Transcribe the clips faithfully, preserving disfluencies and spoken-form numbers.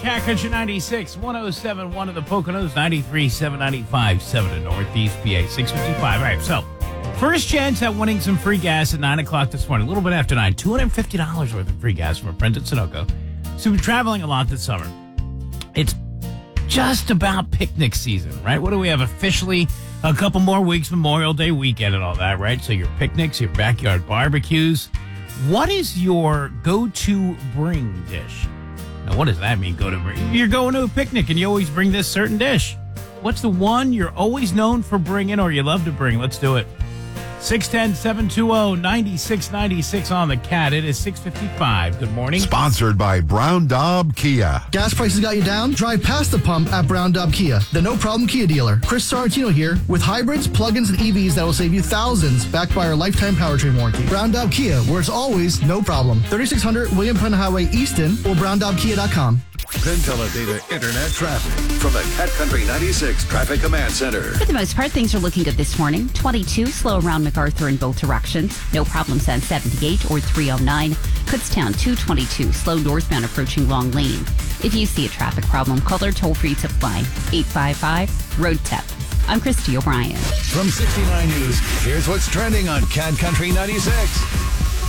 Cat Country ninety-six, one oh seven point one of the Poconos, ninety-three point seven, ninety-five point seven in Northeast P A, six fifty-five. All right, so first chance at winning some free gas at nine o'clock this morning, a little bit after nine, two hundred fifty dollars worth of free gas from a friend at Sunoco. So we're traveling a lot this summer. It's just about picnic season, right? What do we have officially? A couple more weeks, Memorial Day weekend and all that, right? So your picnics, your backyard barbecues. What is your go-to bring dish? Now, what does that mean, go to bring? You're going to a picnic and you always bring this certain dish. What's the one you're always known for bringing or you love to bring? Let's do it. six one zero, seven two zero, nine six nine six on the Cat. It is six fifty-five. Good morning. Sponsored by Brown Daub Kia. Gas prices got you down? Drive past the pump at Brown Daub Kia, the no-problem Kia dealer. Chris Sorrentino here with hybrids, plug-ins, and E Vs that will save you thousands backed by our lifetime powertrain warranty. Brown Daub Kia, where it's always no problem. thirty-six hundred William Penn Highway, Easton, or brown daub kia dot com. Penn Teledata Internet Traffic from the Cat Country ninety-six Traffic Command Center. For the most part, things are looking good this morning. twenty-two, slow around MacArthur in both directions. No problems on seventy-eight or three oh nine. Kutztown two twenty-two, slow northbound approaching Long Lane. If you see a traffic problem, call our toll-free tip line, eight five five, road tip. I'm Christy O'Brien. From sixty-nine News, here's what's trending on Cat Country ninety-six.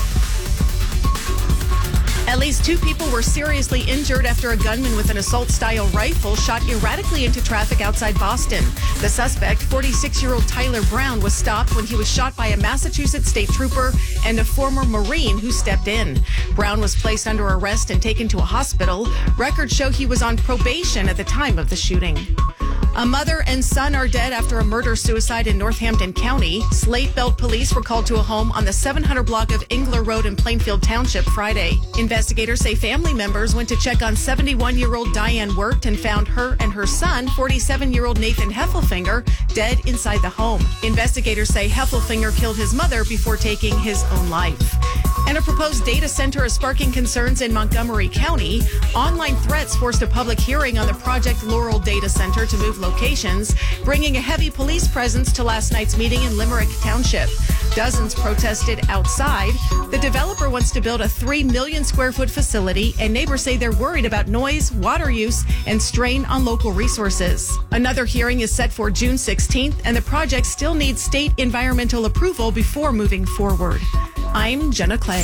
At least two people were seriously injured after a gunman with an assault-style rifle shot erratically into traffic outside Boston. The suspect, forty-six-year-old Tyler Brown, was stopped when he was shot by a Massachusetts state trooper and a former Marine who stepped in. Brown was placed under arrest and taken to a hospital. Records show he was on probation at the time of the shooting. A mother and son are dead after a murder-suicide in Northampton County. Slate Belt police were called to a home on the seven hundred block of Ingler Road in Plainfield Township Friday. Investigators say family members went to check on seventy-one-year-old Diane Wirt and found her and her son, forty-seven-year-old Nathan Heffelfinger, dead inside the home. Investigators say Heffelfinger killed his mother before taking his own life. And a proposed data center is sparking concerns in Montgomery County. Online threats forced a public hearing on the Project Laurel Data Center to move locations, bringing a heavy police presence to last night's meeting in Limerick Township. Dozens protested outside. The developer wants to build a three million square foot facility, and neighbors say they're worried about noise, water use, and strain on local resources. Another hearing is set for June sixteenth, and the project still needs state environmental approval before moving forward. I'm Jenna Clay.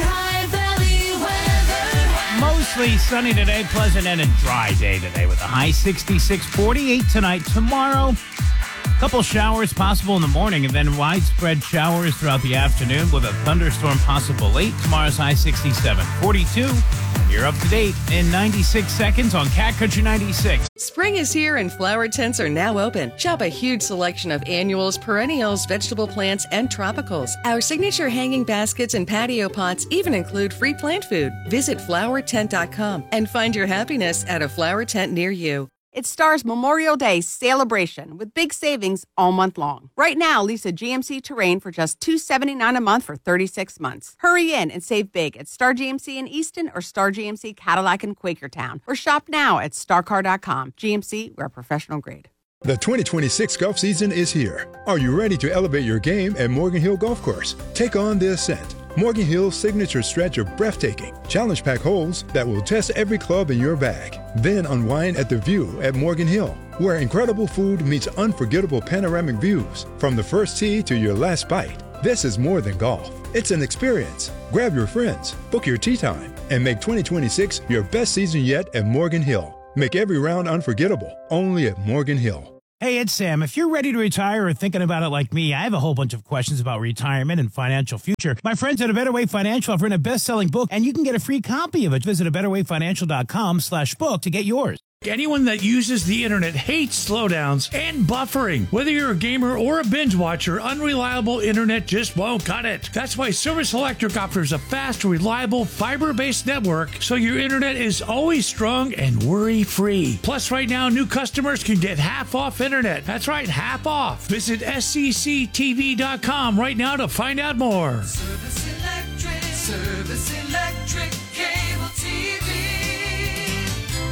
Mostly sunny today, pleasant and a dry day today with a high sixty-six, forty-eight tonight. Tomorrow, couple showers possible in the morning and then widespread showers throughout the afternoon with a thunderstorm possible late. Tomorrow's high sixty-seven, forty-two. You're up to date in ninety-six seconds on Cat Country ninety-six. Spring is here and flower tents are now open. Shop a huge selection of annuals, perennials, vegetable plants, and tropicals. Our signature hanging baskets and patio pots even include free plant food. Visit flower tent dot com and find your happiness at a flower tent near you. It stars Memorial Day celebration with big savings all month long. Right now, lease a G M C Terrain for just two hundred seventy-nine dollars a month for thirty-six months. Hurry in and save big at Star G M C in Easton or Star G M C Cadillac in Quakertown. Or shop now at star car dot com. G M C, we're professional grade. The twenty twenty-six golf season is here. Are you ready to elevate your game at Morgan Hill Golf Course? Take on the ascent. Morgan Hill's signature stretch of breathtaking, challenge pack holes that will test every club in your bag. Then unwind at the View at Morgan Hill, where incredible food meets unforgettable panoramic views from the first tee to your last bite. This is more than golf. It's an experience. Grab your friends, book your tee time, and make twenty twenty-six your best season yet at Morgan Hill. Make every round unforgettable, only at Morgan Hill. Hey, it's Sam. If you're ready to retire or thinking about it like me, I have a whole bunch of questions about retirement and financial future. My friends at A Better Way Financial have written a best-selling book, and you can get a free copy of it. Visit a better way financial dot com slash book to get yours. Anyone that uses the internet hates slowdowns and buffering. Whether you're a gamer or a binge watcher, unreliable internet just won't cut it. That's why Service Electric offers a fast, reliable, fiber-based network so your internet is always strong and worry-free. Plus, right now, new customers can get half off internet. That's right, half off. Visit S C C T V dot com right now to find out more. Service Electric, Service Electric.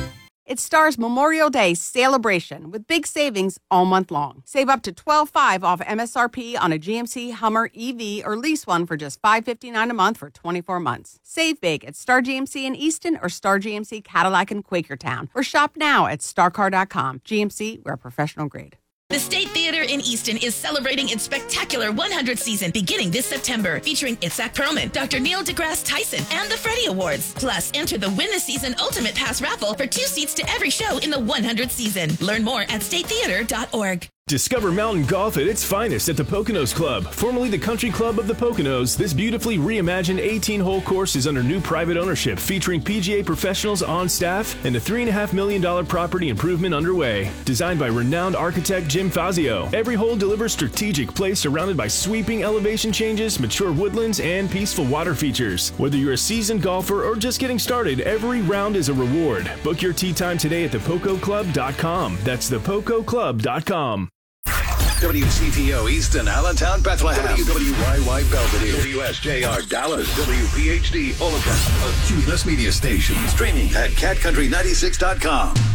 It's Star's Memorial Day celebration with big savings all month long. Save up to twelve five off M S R P on a G M C Hummer E V or lease one for just five fifty-nine a month for twenty-four months. Save big at Star G M C in Easton or Star G M C Cadillac in Quakertown, or shop now at star car dot com. G M C, we're professional grade. The State Theater in Easton is celebrating its spectacular one hundredth season beginning this September, featuring Itzhak Perlman, Doctor Neil deGrasse Tyson, and the Freddie Awards. Plus, enter the Win the Season Ultimate Pass raffle for two seats to every show in the one hundredth season. Learn more at state theater dot org. Discover mountain golf at its finest at the Poconos Club. Formerly the Country Club of the Poconos, this beautifully reimagined eighteen-hole course is under new private ownership, featuring P G A professionals on staff and a three point five million dollars property improvement underway. Designed by renowned architect Jim Fazio, every hole delivers strategic play surrounded by sweeping elevation changes, mature woodlands, and peaceful water features. Whether you're a seasoned golfer or just getting started, every round is a reward. Book your tee time today at the poco club dot com. That's the poco club dot com. W C T O Easton, Allentown, Bethlehem. W W Y Y Belvedere. W S J R Dallas. W P H D Olathe. A Cumulus Media Station. Streaming at cat country ninety-six dot com.